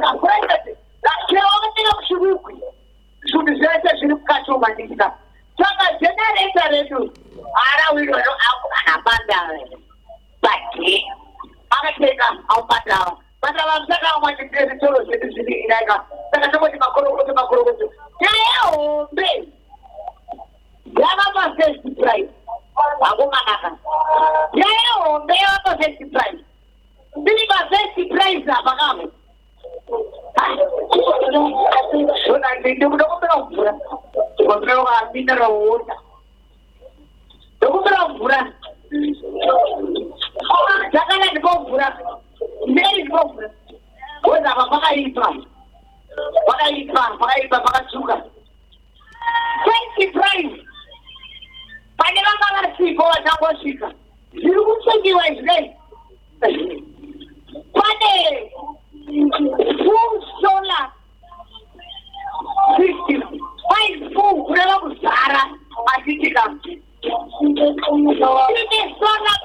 Akwai da kewa wani shuru ku. Shuru zai ta shuru kacho mandika. Saka generator redu. Ara wiro ana banda. Baki. Aga teka au banda. Banda wamsaka wani tezi tolo sidi inaika. Saka tumo di makoro. Kaya be. Yama ba first price. Aku manaka. Kaya be yama first price. Bili ba first price apa kamu? Sudah itu udah berapa? Berapa bintang rawon? Udah berapa? Jangan ada berapa? Meri berapa? Udah pakai ikan. Pakai suka. Fancy price. Panjang banget sih kalau sama suka. Lu sendiri wajib. Pane. Full solar. 50. Faz full, kurang besar. Masih tidak. Ini solar